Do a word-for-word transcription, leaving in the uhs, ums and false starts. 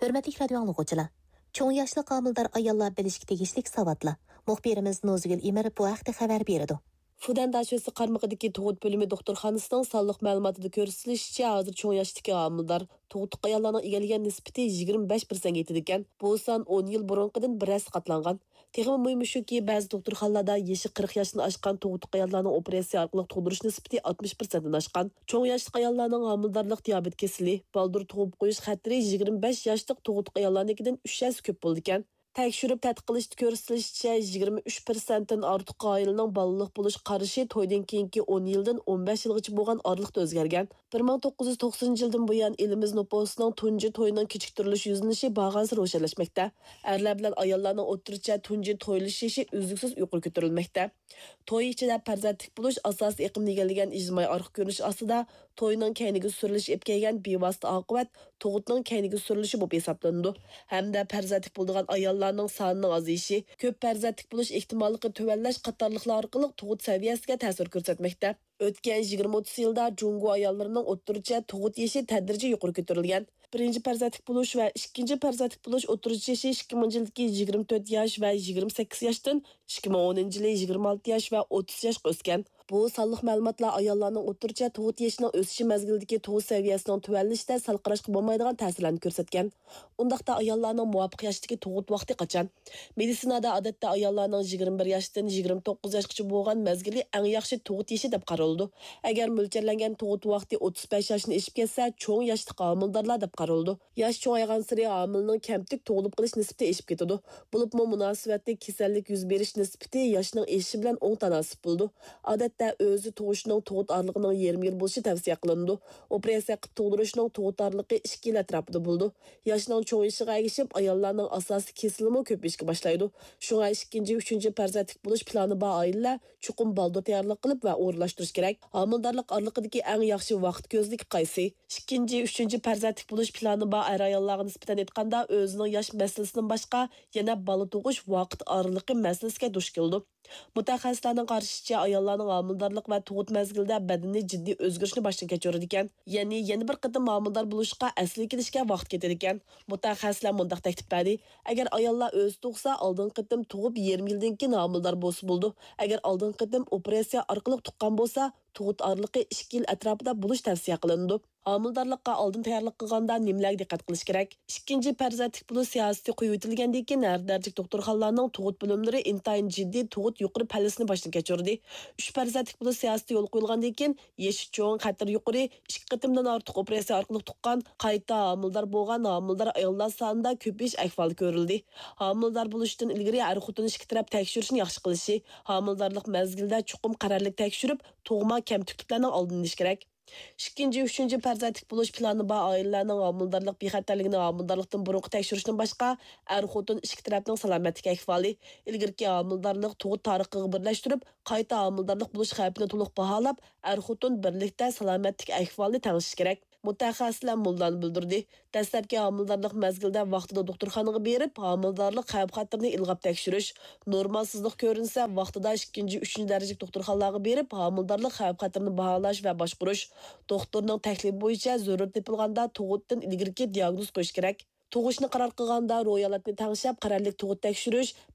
Hürmetli radyo anlıqçılar. Çoğun yaşlı qamildar ayollar bilishga tegishlik savatlar. Muxbirimiz Nozgul Imar bu haqda xabar berdi. Fudan daşösi qarmaqidagi tug'ut bo'limi doktorxonasining sonliq ma'lumotida ko'rsatilishicha, hozir cho'ng yoshdagi homildor tug'utuq ayollarning egallagan nisbati yigirma besh foiz ga yetadi ekan. Bu son o'n yil burunqidan biroz qatlangan. Texmi muhimi shuki, ba'zi doktorxonalarda yoshi qirq yoshni oshgan tug'utuq ayollarning operatsiya orqali tug'dirish nisbati oltmish foiz dan oshgan. Cho'ng yoshli ayollarning homildorlik diabet kasali, baldur tug'ib qo'yish xatiri yigirma besh yoshlik tug'utuq ayollarnikidan uch foiz ko'p bo'ldi ekan. Tekshirib tadqiq qilishda ko'rsatilishicha, yigirma uch foizdan ortiq oilaning balaliq bo'lish qarashi to'ydan keyingi o'n yildan o'n besh yilgacha bo'lgan oraliqda o'zgargan. bir ming to'qqiz yuz to'qsoninchi yildan buyon elimiz nupusining tunji to'yining kechiktirilish yuzlanishi bag'ansi ro'shanlashmoqda. Erlar bilan ayollarning o'tircha tunji to'ylishishi uzluksiz yuqori ko'tarilmoqda. To'y ichida farzandlik bo'lish asosiy iqimni egallagan ijtimoiy orqa ko'rinish ostida to'yning kayniga surilish ep kelgan bevosita oqibat tug'utning kayniga surilishi bo'lib hisoblanadi. Hamda farzandlik bo'lgan ayollarning sonining ozishi, ko'p farzandlik bo'lish ehtimolligi tuvanlash qatorliqlar orqali tug'ut saviyasiga ta'sir ko'rsatmoqda. O'tgan yigirma o'ttiz yilda Jungo ayollarining o'rtacha tug'ut yoshi tadrijiy yuqori ko'tarilgan. Birinchi farzandlik bo'lish va ikkinchi farzandlik bo'lish o'rtacha yoshi ikki ming yildagi yigirma to'rt yosh va yigirma sakkiz yoshdan ikki ming o'ninchi yili yigirma olti yosh va o'ttiz yoshga o'sgan. Bu sonliq ma'lumotlar ayollarning o'rtacha tug'ut yoshining o'sishi mazgilidagi tug'ut saviyasining tuvanlashida salqirashga bo'lmaydigan ta'sirlarni ko'rsatgan. Undaqda ayollarning muvofiq yoshdagi tug'ut vaqti qachon? Meditsinada odatda ayollarning yigirma bir yoshdan yigirma to'qqiz yoshgacha bo'lgan mazgili eng yaxshi tug'ut yoshi deb qaraladi. Agar mo'ljallangan tug'ut vaqti o'ttiz besh yoshni ishib ketsa, cho'ng yoshli homildorlar deb qaraladi. Yosh cho'ngaygan sari homilning kamtik tug'ilib qilish nisbati oshib ketadi. Bo'libmi munosabatli kasallik yuz berish nisbati yoshning oshishi bilan o'ng tanasib bo'ldi. Odatda o'zi tug'ishning tug'ut orlig'ining yarim yil bo'lishi tavsiya qilindi. Operatsiya qilib tug'dirishning tug'ut orlig'i ikki yil atrofida bo'ldi. Yoshning cho'ngayishiga ergishib, ayollarning asosiy kesilimi ko'payishga boshlaydi. Shunga ikkinchi, uchinchi farzandlik bo'lish plani bor oilalar chuqur baldur tayyorlik qilib va o'rlashtirish kerak. Homildorlik orlig'idagi eng yaxshi vaqt ko'zlik qaysi? ikkinchi, uchinchi farzandlik bo'lish plani bor ayollarga nisbatan aytganda, o'zining yosh masalasidan boshqa yana bola tug'ish vaqt oraliqi masalasiga duch keldi. Mutaxassislarning qarashicha, ayollarning homildorlik va tug'ut mazgilida badani jiddiy o'zgarishni boshdan kechiradi ekan. Ya'ni yana bir qatim homildor bo'lishga asli kelishga vaqt ketadi ekan. Mutaxassislar mundaq taklif berdi: agar ayollar o'zi tug'sa, oldin qatim tug'ib yarim yildan keyin homildor bo'lsa bo'ldi. Agar oldin qatim operatsiya orqali tuqqan bo'lsa, tug'ut oraliqi ikki yil atrofida bo'lish tavsiya qilindi. Homildorlikqa oldin tayyorlik qilganda nimalarga diqqat qilish kerak? Ikkinchi farzandlik bo'lish siyosati qo'yib o'tilgandan keyin har darajalik doktorxonalarning tug'ut bo'limlari intayin jiddiy tug'ut yuqori pallasini boshdan kechirdi. uch farzandlik bo'lish siyosati yo'l qo'yilgandan keyin yoshi cho'ng, xatar yuqori, ikki qatimdan ortiq operatsiya orqali tuqqan, qayta homildor bo'lgan homildor ayollar sonida ko'payish ahvoli ko'rildi. Homildor bo'lishdan ilgari er xotin ikki taraf tekshirishni yaxshi qilishi, homildorlik mazgilida chuqur qarorlik tekshirib, tug'ma kamtikliklarning oldini olish kerak. ikkinchi, uchinchi farzandlik bo'lish plani bor oilalarning homildorlik bexatarligini homildorlikdan burungi tekshirishdan boshqa er xotin ikki tarafning salomatlik ahvoli, ilgirki homildorlik tug'ut tarixiga birlashtirib, qayta homildorlik bo'lish xavfini to'liq baholab, er xotin birlikda salomatlik ahvolini tanlash kerak. Mutaxassislar muldan bildirdi. Dastlabki homildorlik mazgilida vaqtida doktorxonaga berib, homildorlik xavf-xatarni ilg'ab tekshirish, normalsizlik ko'rinsa, vaqtida ikkinchi, uchinchi darajalik doktorxonalarga berib, homildorlik xavf-xatarini baholash va boshqarish, doktorning taklifi bo'yicha zarur topilganda tug'utdan ilgirki diagnoz qo'yish kerak. Tug'ishni qaror qilganda ro'yxatni tanishib, qarorlik tug'ut tekshirish,